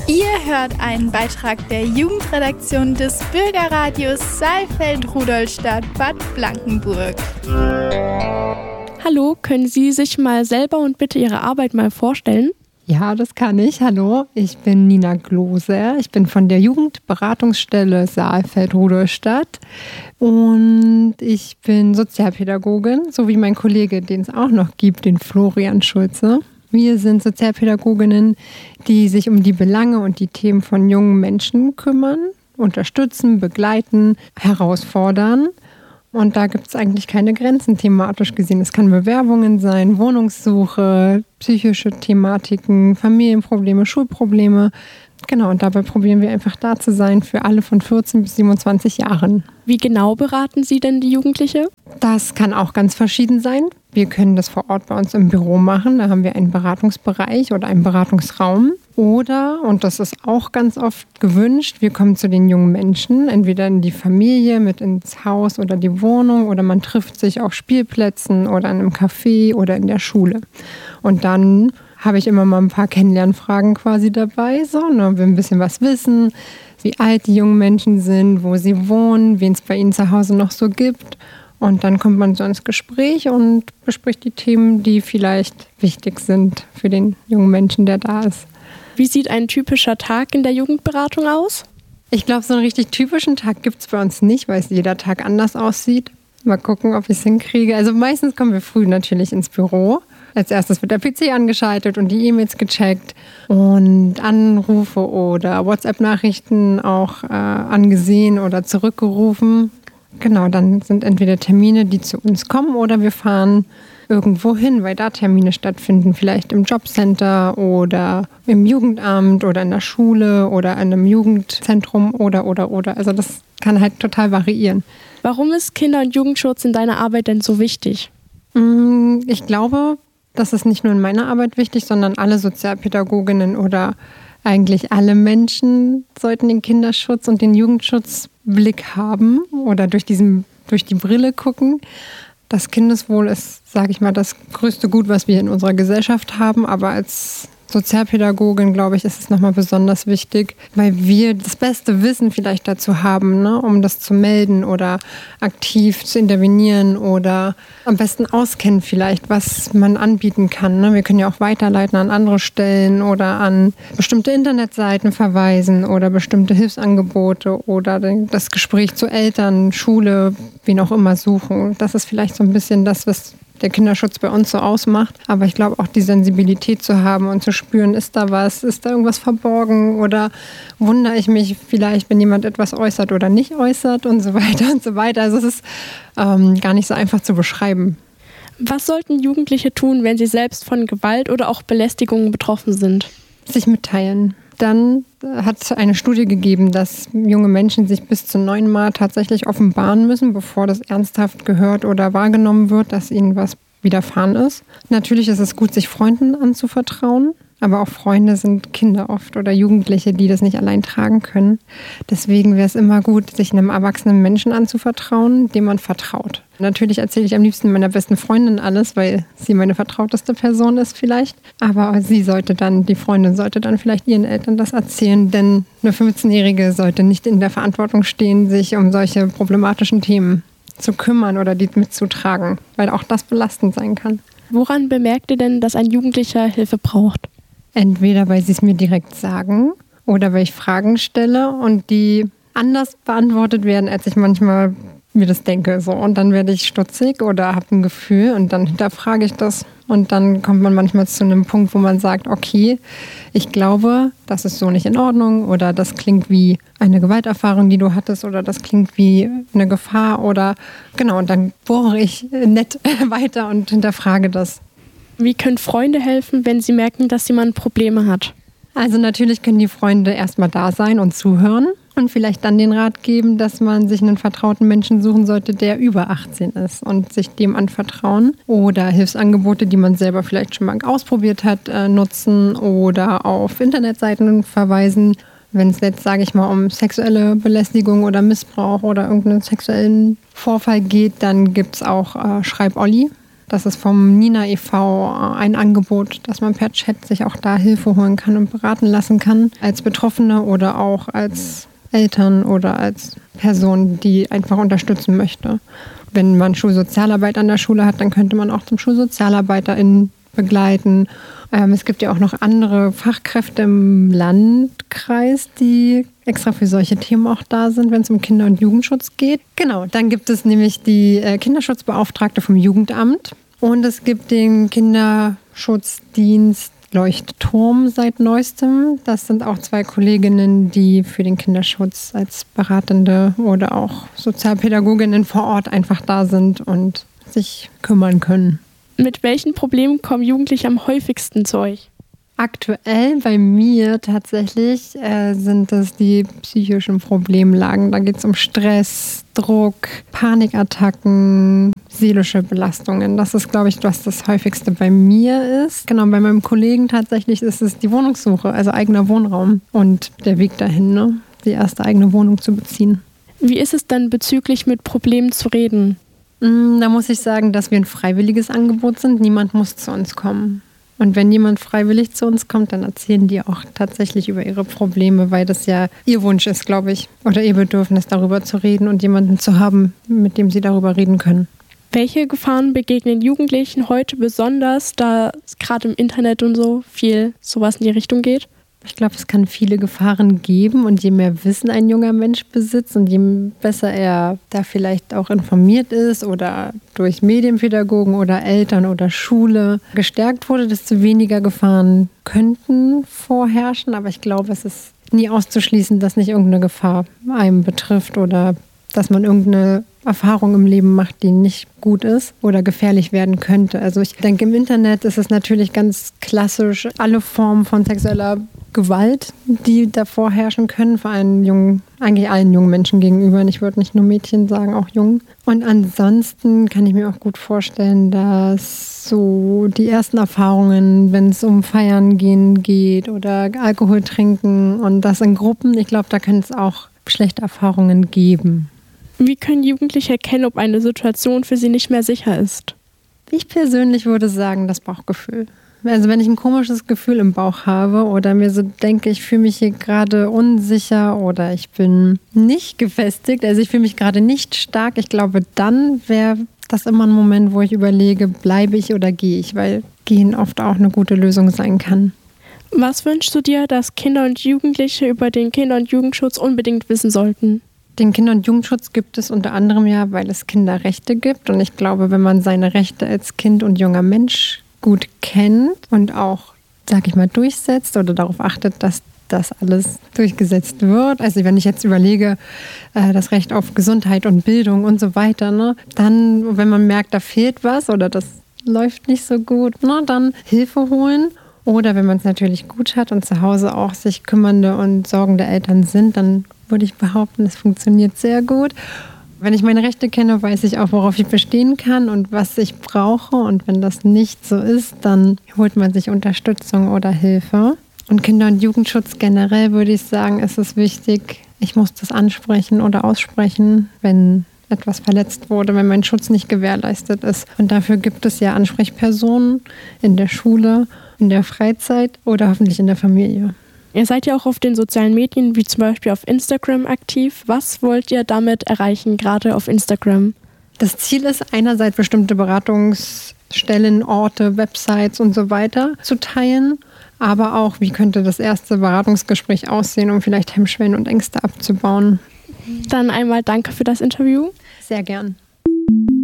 Ihr hört einen Beitrag der Jugendredaktion des Bürgerradios Saalfeld-Rudolstadt Bad Blankenburg. Hallo, können Sie sich mal selber und bitte Ihre Arbeit mal vorstellen? Ja, das kann ich. Hallo, ich bin Nina Gloser. Ich bin von der Jugendberatungsstelle Saalfeld-Rudolstadt und ich bin Sozialpädagogin, so wie mein Kollege, den es auch noch gibt, den Florian Schulze. Wir sind Sozialpädagoginnen, die sich um die Belange und die Themen von jungen Menschen kümmern, unterstützen, begleiten, herausfordern. Und da gibt es eigentlich keine Grenzen thematisch gesehen. Es kann Bewerbungen sein, Wohnungssuche, psychische Thematiken, Familienprobleme, Schulprobleme. Genau, und dabei probieren wir einfach da zu sein für alle von 14 bis 27 Jahren. Wie genau beraten Sie denn die Jugendliche? Das kann auch ganz verschieden sein. Wir können das vor Ort bei uns im Büro machen. Da haben wir einen Beratungsbereich oder einen Beratungsraum. Oder, und das ist auch ganz oft gewünscht, wir kommen zu den jungen Menschen, entweder in die Familie, mit ins Haus oder die Wohnung, oder man trifft sich auf Spielplätzen oder in einem Café oder in der Schule. Und dann habe ich immer mal ein paar Kennenlernfragen quasi dabei, so, ne, wir ein bisschen was wissen, wie alt die jungen Menschen sind, wo sie wohnen, wen es bei ihnen zu Hause noch so gibt. Und dann kommt man so ins Gespräch und bespricht die Themen, die vielleicht wichtig sind für den jungen Menschen, der da ist. Wie sieht ein typischer Tag in der Jugendberatung aus? Ich glaube, so einen richtig typischen Tag gibt es bei uns nicht, weil es jeder Tag anders aussieht. Mal gucken, ob ich es hinkriege. Also meistens kommen wir früh natürlich ins Büro. Als erstes wird der PC angeschaltet und die E-Mails gecheckt und Anrufe oder WhatsApp-Nachrichten auch angesehen oder zurückgerufen. Genau, dann sind entweder Termine, die zu uns kommen, oder wir fahren irgendwo hin, weil da Termine stattfinden. Vielleicht im Jobcenter oder im Jugendamt oder in der Schule oder in einem Jugendzentrum oder. Also das kann halt total variieren. Warum ist Kinder- und Jugendschutz in deiner Arbeit denn so wichtig? Ich glaube, das ist nicht nur in meiner Arbeit wichtig, sondern alle Sozialpädagoginnen oder eigentlich alle Menschen sollten den Kinderschutz und den Jugendschutzblick haben oder durch die Brille gucken. Das Kindeswohl ist, sage ich mal, das größte Gut, was wir in unserer Gesellschaft haben. Aber als Sozialpädagogin, glaube ich, ist es nochmal besonders wichtig, weil wir das beste Wissen vielleicht dazu haben, ne, um das zu melden oder aktiv zu intervenieren oder am besten auskennen vielleicht, was man anbieten kann. Ne. Wir können ja auch weiterleiten an andere Stellen oder an bestimmte Internetseiten verweisen oder bestimmte Hilfsangebote oder das Gespräch zu Eltern, Schule, wen auch immer suchen. Das ist vielleicht so ein bisschen das, was der Kinderschutz bei uns so ausmacht. Aber ich glaube auch die Sensibilität zu haben und zu spüren, ist da irgendwas verborgen oder wundere ich mich vielleicht, wenn jemand etwas äußert oder nicht äußert und so weiter und so weiter. Also es ist gar nicht so einfach zu beschreiben. Was sollten Jugendliche tun, wenn sie selbst von Gewalt oder auch Belästigungen betroffen sind? Sich mitteilen. Dann hat es eine Studie gegeben, dass junge Menschen sich bis zu 9 Mal tatsächlich offenbaren müssen, bevor das ernsthaft gehört oder wahrgenommen wird, dass ihnen was widerfahren ist. Natürlich ist es gut, sich Freunden anzuvertrauen, aber auch Freunde sind Kinder oft oder Jugendliche, die das nicht allein tragen können. Deswegen wäre es immer gut, sich einem erwachsenen Menschen anzuvertrauen, dem man vertraut. Natürlich erzähle ich am liebsten meiner besten Freundin alles, weil sie meine vertrauteste Person ist vielleicht. Aber die Freundin sollte dann vielleicht ihren Eltern das erzählen, denn eine 15-Jährige sollte nicht in der Verantwortung stehen, sich um solche problematischen Themen zu kümmern oder die mitzutragen, weil auch das belastend sein kann. Woran bemerkt ihr denn, dass ein Jugendlicher Hilfe braucht? Entweder, weil sie es mir direkt sagen oder weil ich Fragen stelle und die anders beantwortet werden, als ich manchmal mir das denke. So. Und dann werde ich stutzig oder habe ein Gefühl und dann hinterfrage ich das. Und dann kommt man manchmal zu einem Punkt, wo man sagt, okay, ich glaube, das ist so nicht in Ordnung oder das klingt wie eine Gewalterfahrung, die du hattest oder das klingt wie eine Gefahr oder genau. Und dann bohre ich nett weiter und hinterfrage das. Wie können Freunde helfen, wenn sie merken, dass jemand Probleme hat? Also natürlich können die Freunde erstmal da sein und zuhören und vielleicht dann den Rat geben, dass man sich einen vertrauten Menschen suchen sollte, der über 18 ist und sich dem anvertrauen oder Hilfsangebote, die man selber vielleicht schon mal ausprobiert hat, nutzen oder auf Internetseiten verweisen. Wenn es jetzt, sage ich mal, um sexuelle Belästigung oder Missbrauch oder irgendeinen sexuellen Vorfall geht, dann gibt es auch Schreib Olli. Das ist vom Nina e.V. ein Angebot, dass man per Chat sich auch da Hilfe holen kann und beraten lassen kann, als Betroffene oder auch als Eltern oder als Person, die einfach unterstützen möchte. Wenn man Schulsozialarbeit an der Schule hat, dann könnte man auch zum SchulsozialarbeiterInnen begleiten. Es gibt ja auch noch andere Fachkräfte im Landkreis, die extra für solche Themen auch da sind, wenn es um Kinder- und Jugendschutz geht. Genau, dann gibt es nämlich die Kinderschutzbeauftragte vom Jugendamt und es gibt den Kinderschutzdienst Leuchtturm seit Neuestem. Das sind auch 2 Kolleginnen, die für den Kinderschutz als Beratende oder auch Sozialpädagoginnen vor Ort einfach da sind und sich kümmern können. Mit welchen Problemen kommen Jugendliche am häufigsten zu euch? Aktuell bei mir tatsächlich sind es die psychischen Problemlagen. Da geht es um Stress, Druck, Panikattacken, seelische Belastungen. Das ist, glaube ich, was das häufigste bei mir ist. Genau, bei meinem Kollegen tatsächlich ist es die Wohnungssuche, also eigener Wohnraum und der Weg dahin, ne? Die erste eigene Wohnung zu beziehen. Wie ist es denn bezüglich mit Problemen zu reden? Da muss ich sagen, dass wir ein freiwilliges Angebot sind. Niemand muss zu uns kommen. Und wenn jemand freiwillig zu uns kommt, dann erzählen die auch tatsächlich über ihre Probleme, weil das ja ihr Wunsch ist, glaube ich. Oder ihr Bedürfnis, darüber zu reden und jemanden zu haben, mit dem sie darüber reden können. Welche Gefahren begegnen Jugendlichen heute besonders, da es gerade im Internet und so viel sowas in die Richtung geht? Ich glaube, es kann viele Gefahren geben und je mehr Wissen ein junger Mensch besitzt und je besser er da vielleicht auch informiert ist oder durch Medienpädagogen oder Eltern oder Schule gestärkt wurde, desto weniger Gefahren könnten vorherrschen. Aber ich glaube, es ist nie auszuschließen, dass nicht irgendeine Gefahr einem betrifft oder dass man irgendeine Erfahrung im Leben macht, die nicht gut ist oder gefährlich werden könnte. Also ich denke, im Internet ist es natürlich ganz klassisch alle Formen von sexueller Gewalt, die davor herrschen können, vor allem eigentlich allen jungen Menschen gegenüber. Ich würde nicht nur Mädchen sagen, auch Jungen. Und ansonsten kann ich mir auch gut vorstellen, dass so die ersten Erfahrungen, wenn es um Feiern gehen geht oder Alkohol trinken und das in Gruppen, ich glaube, da kann es auch schlechte Erfahrungen geben. Wie können Jugendliche erkennen, ob eine Situation für sie nicht mehr sicher ist? Ich persönlich würde sagen, das Bauchgefühl. Also wenn ich ein komisches Gefühl im Bauch habe oder mir so denke, ich fühle mich hier gerade unsicher oder ich bin nicht gefestigt, also ich fühle mich gerade nicht stark, ich glaube, dann wäre das immer ein Moment, wo ich überlege, bleibe ich oder gehe ich, weil gehen oft auch eine gute Lösung sein kann. Was wünschst du dir, dass Kinder und Jugendliche über den Kinder- und Jugendschutz unbedingt wissen sollten? Den Kinder- und Jugendschutz gibt es unter anderem ja, weil es Kinderrechte gibt. Und ich glaube, wenn man seine Rechte als Kind und junger Mensch gut kennt und auch, sag ich mal, durchsetzt oder darauf achtet, dass das alles durchgesetzt wird. Also wenn ich jetzt überlege, das Recht auf Gesundheit und Bildung und so weiter, ne, dann, wenn man merkt, da fehlt was oder das läuft nicht so gut, ne, dann Hilfe holen. Oder wenn man es natürlich gut hat und zu Hause auch sich kümmernde und sorgende Eltern sind, dann würde ich behaupten, es funktioniert sehr gut. Wenn ich meine Rechte kenne, weiß ich auch, worauf ich bestehen kann und was ich brauche. Und wenn das nicht so ist, dann holt man sich Unterstützung oder Hilfe. Und Kinder- und Jugendschutz generell würde ich sagen, ist es wichtig, ich muss das ansprechen oder aussprechen, wenn etwas verletzt wurde, wenn mein Schutz nicht gewährleistet ist. Und dafür gibt es ja Ansprechpersonen in der Schule, in der Freizeit oder hoffentlich in der Familie. Ihr seid ja auch auf den sozialen Medien, wie zum Beispiel auf Instagram, aktiv. Was wollt ihr damit erreichen, gerade auf Instagram? Das Ziel ist einerseits bestimmte Beratungsstellen, Orte, Websites und so weiter zu teilen, aber auch, wie könnte das erste Beratungsgespräch aussehen, um vielleicht Hemmschwellen und Ängste abzubauen. Dann einmal danke für das Interview. Sehr gern.